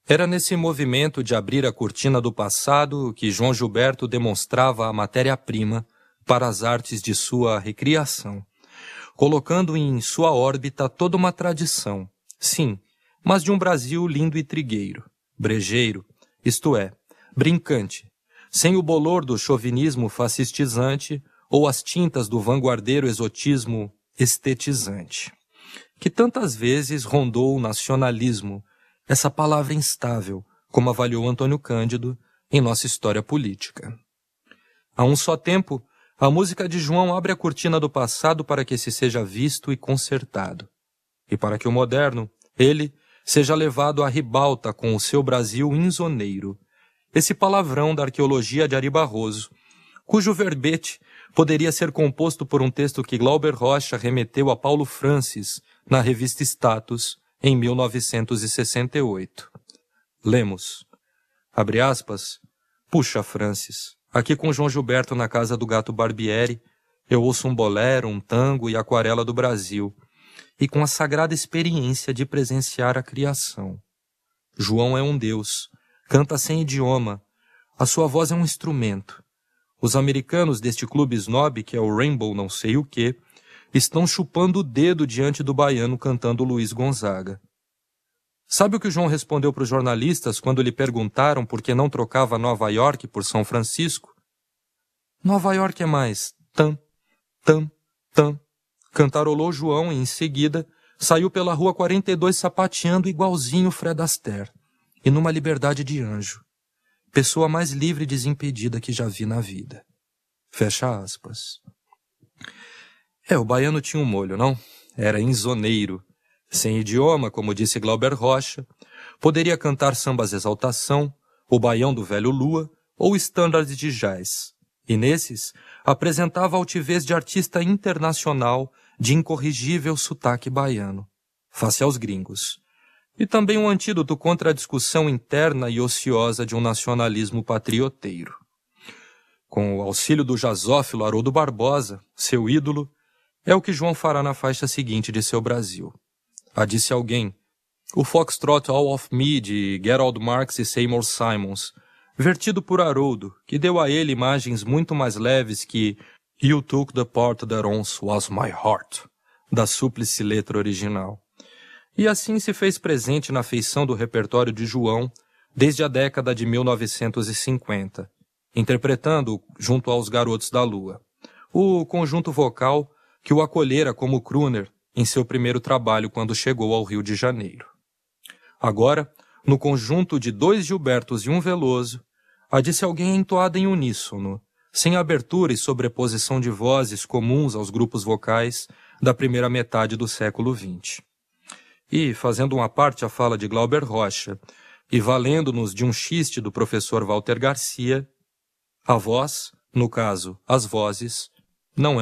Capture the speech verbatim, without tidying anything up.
Era nesse movimento de abrir a cortina do passado que João Gilberto demonstrava a matéria-prima para as artes de sua recriação, colocando em sua órbita toda uma tradição, sim, mas de um Brasil lindo e trigueiro, brejeiro, isto é, brincante, sem o bolor do chauvinismo fascistizante ou as tintas do vanguardeiro exotismo estetizante, que tantas vezes rondou o nacionalismo, essa palavra instável, como avaliou Antônio Cândido em nossa história política. A um só tempo, a música de João abre a cortina do passado para que se seja visto e consertado, e para que o moderno, ele, seja levado à ribalta com o seu Brasil insoneiro, esse palavrão da arqueologia de Ari Barroso, cujo verbete poderia ser composto por um texto que Glauber Rocha remeteu a Paulo Francis na revista Status em mil novecentos e sessenta e oito. Lemos, abre aspas, puxa, Francis, aqui com João Gilberto na casa do Gato Barbieri, eu ouço um bolero, um tango e aquarela do Brasil, e com a sagrada experiência de presenciar a criação. João é um deus, canta sem idioma, a sua voz é um instrumento. Os americanos deste clube snob, que é o Rainbow não sei o quê, estão chupando o dedo diante do baiano cantando Luiz Gonzaga. Sabe o que o João respondeu para os jornalistas quando lhe perguntaram por que não trocava Nova York por São Francisco? Nova York é mais tam, tam, tam, cantarolou João e em seguida saiu pela rua quarenta e dois sapateando igualzinho Fred Astaire e numa liberdade de anjo. Pessoa mais livre e desimpedida que já vi na vida. Fecha aspas. É, o baiano tinha um molho, não? Era insoneiro. Sem idioma, como disse Glauber Rocha, poderia cantar sambas exaltação, o baião do velho Lua ou standards de jazz. E nesses, apresentava altivez de artista internacional de incorrigível sotaque baiano, face aos gringos. E também um antídoto contra a discussão interna e ociosa de um nacionalismo patrioteiro. Com o auxílio do jazzófilo Haroldo Barbosa, seu ídolo, é o que João fará na faixa seguinte de seu Brasil. A disse alguém, o Foxtrot All of Me de Gerald Marx e Seymour Simons, vertido por Haroldo, que deu a ele imagens muito mais leves que You Took the Part That Once Was My Heart, da súplice letra original. E assim se fez presente na feição do repertório de João desde a década de mil novecentos e cinquenta, interpretando, junto aos Garotos da Lua, o conjunto vocal que o acolhera como crooner em seu primeiro trabalho quando chegou ao Rio de Janeiro. Agora, no conjunto de dois Gilbertos e um Veloso, a disse alguém entoada em uníssono, sem abertura e sobreposição de vozes comuns aos grupos vocais da primeira metade do século vinte. E, fazendo uma parte à fala de Glauber Rocha, e valendo-nos de um xiste do professor Walter Garcia, a voz, no caso, as vozes, não é